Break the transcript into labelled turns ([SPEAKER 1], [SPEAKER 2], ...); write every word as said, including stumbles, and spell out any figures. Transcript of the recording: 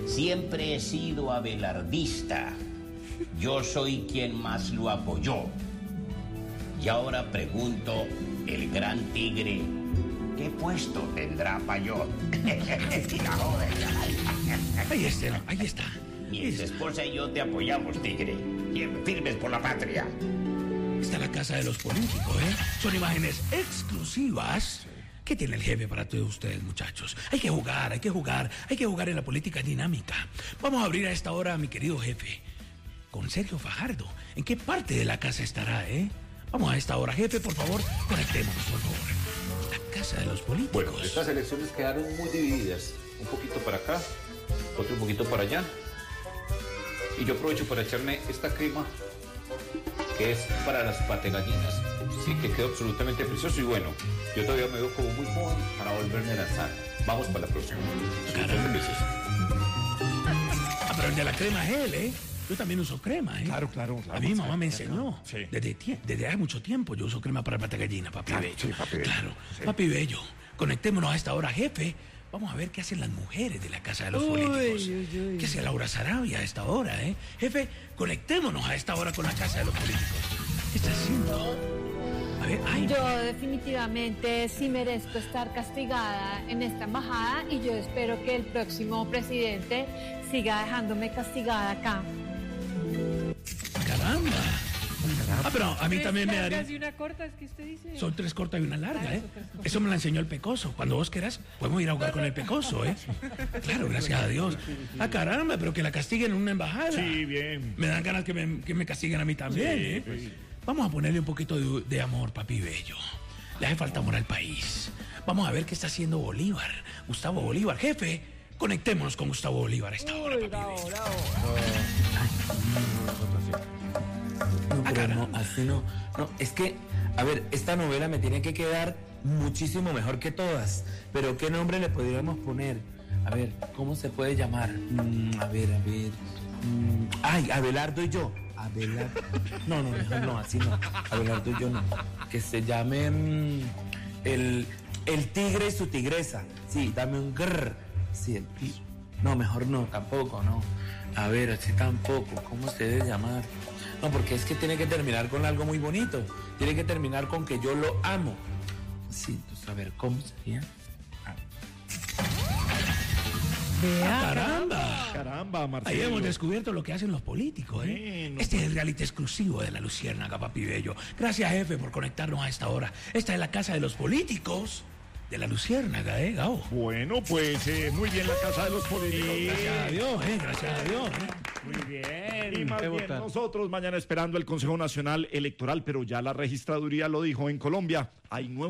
[SPEAKER 1] Siempre he sido abelardista. Yo soy quien más lo apoyó. Y ahora pregunto, el gran tigre, ¿qué puesto tendrá Payot?
[SPEAKER 2] Ahí está, ahí está.
[SPEAKER 1] Mi ex esposa y yo te apoyamos, tigre. Bien firmes por la patria.
[SPEAKER 2] Está la casa de los políticos, ¿eh? Son imágenes exclusivas. ¿Qué tiene el jefe para todos ustedes, muchachos? Hay que jugar, hay que jugar, hay que jugar en la política dinámica. Vamos a abrir a esta hora a mi querido jefe, con Sergio Fajardo. ¿En qué parte de la casa estará, eh? Vamos a esta hora, jefe, por favor, conectémonos, por favor. La casa de los políticos.
[SPEAKER 3] Bueno, estas elecciones quedaron muy divididas. Un poquito para acá, otro un poquito para allá. Y yo aprovecho para echarme esta crema, que es para las pategallinas. Sí, que quedó absolutamente precioso. Y bueno, yo todavía me veo como muy joven para volverme a lanzar. Vamos para la próxima.
[SPEAKER 2] Caramba. Ah, pero el de la crema es él, ¿eh? Yo también uso crema, ¿eh?
[SPEAKER 4] Claro, claro, claro.
[SPEAKER 2] A mi mamá me enseñó.
[SPEAKER 4] Sí.
[SPEAKER 2] Desde, tie- desde hace mucho tiempo yo uso crema para pata gallina, papi
[SPEAKER 4] Claro,
[SPEAKER 2] bello.
[SPEAKER 4] sí, papi bello.
[SPEAKER 2] Claro,
[SPEAKER 4] Sí.
[SPEAKER 2] papi bello. Conectémonos a esta hora, jefe. Vamos a ver qué hacen las mujeres de la casa de los
[SPEAKER 5] Uy,
[SPEAKER 2] políticos.
[SPEAKER 5] uy, uy.
[SPEAKER 2] ¿Qué hace Laura Sarabia a esta hora, eh? Jefe, conectémonos a esta hora con la casa de los políticos. ¿Qué está haciendo? A ver, ay.
[SPEAKER 5] Yo definitivamente sí merezco estar castigada en esta embajada y yo espero que el próximo presidente siga dejándome castigada acá.
[SPEAKER 2] Caramba. Ah, pero a mí
[SPEAKER 6] Tres
[SPEAKER 2] también me
[SPEAKER 6] largas
[SPEAKER 2] daría...
[SPEAKER 6] y una corta, es que usted dice.
[SPEAKER 2] Son tres cortas y una larga,
[SPEAKER 6] Ah,
[SPEAKER 2] ¿eh?
[SPEAKER 6] son tres cortas.
[SPEAKER 2] Eso me lo enseñó el Pecoso. Cuando vos quieras, podemos ir a jugar con el Pecoso, ¿eh? Claro, gracias a Dios. Ah, caramba, pero que la castiguen en una embajada.
[SPEAKER 4] Sí, bien.
[SPEAKER 2] Me dan ganas que me, que me castiguen a mí también,
[SPEAKER 4] Sí,
[SPEAKER 2] ¿eh?
[SPEAKER 4] pues.
[SPEAKER 2] Vamos a ponerle un poquito de, de amor, papi bello. Le hace falta amor al país. Vamos a ver qué está haciendo Bolívar. Gustavo Bolívar. Jefe, conectémonos con Gustavo Bolívar a esta hora, papi bello.
[SPEAKER 7] No, pero
[SPEAKER 2] caramba.
[SPEAKER 7] no, así no. No, es que, a ver, esta novela me tiene que quedar muchísimo mejor que todas. Pero ¿qué nombre le podríamos poner? A ver, ¿cómo se puede llamar? Mm, a ver, a ver. Mm, ay, Abelardo y yo. Abelardo. No, no, mejor no, así no. Abelardo y yo no. Que se llame mm, el, el tigre y su tigresa. Sí, dame un grrr. Sí, el ti- No, mejor no, tampoco, no. A ver, así tampoco. ¿Cómo se debe llamar? No, porque es que tiene que terminar con algo muy bonito. Tiene que terminar con que yo lo amo. Sí, entonces, a ver, ¿cómo sería?
[SPEAKER 2] Ah, caramba.
[SPEAKER 4] Caramba, Marcelo.
[SPEAKER 2] Ahí hemos descubierto lo que hacen los políticos, ¿eh?
[SPEAKER 4] Bueno,
[SPEAKER 2] Este es el reality exclusivo de La Luciérnaga, papi bello. Gracias, jefe, por conectarnos a esta hora. Esta es la casa de los políticos de La Luciérnaga, ¿eh, Gao?
[SPEAKER 4] Bueno, pues eh, muy bien la casa de los políticos.
[SPEAKER 2] Gracias a Dios, ¿eh? Gracias a Dios, ¿eh?
[SPEAKER 4] Muy bien. Y más bien, nosotros mañana esperando el Consejo Nacional Electoral, pero ya la registraduría lo dijo en Colombia. Hay nuevos